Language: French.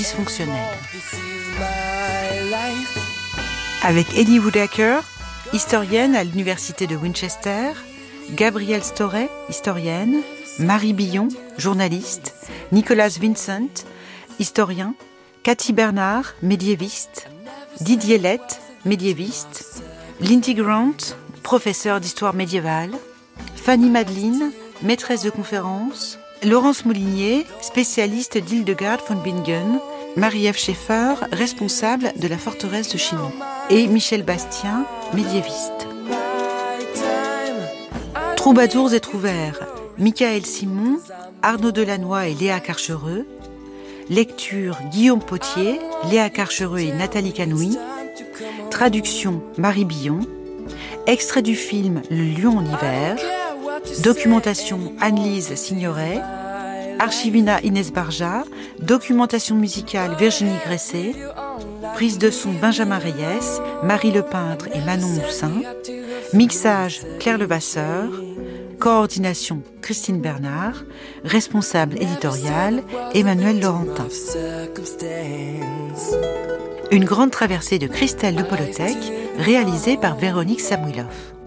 dysfonctionnelle. Avec Ellie Woodacre, historienne à l'université de Winchester, Gabrielle Storey, historienne, Marie Billon, journaliste, Nicholas Vincent, historien, Cathy Bernard, médiéviste, Didier Lett, médiéviste, Lindsey Grant, professeur d'histoire médiévale, Fanny Madeline, maîtresse de conférences, Laurence Moulinier, spécialiste d'Hildegard von Bingen, Marie-Ève Schaeffer, responsable de la forteresse de Chinon, et Michel Bastien, médiéviste. Troubadours et Trouvères, Michael Simon, Arnaud Delannoy et Léa Carchereux. Lecture Guillaume Potier, Léa Carchereux et Nathalie Canouy. Traduction Marie Billon. Extrait du film Le Lion en hiver. Documentation Anne-Lise Signoret. Archivina Inès Barja. Documentation musicale Virginie Gresset. Prise de son Benjamin Reyes, Marie Lepeintre et Manon Moussin. Mixage Claire Levasseur. Coordination Christine Bernard. Responsable éditorial Emmanuel Laurentin. Une grande traversée de Christelle de Polotech, réalisée par Véronique Samuilov.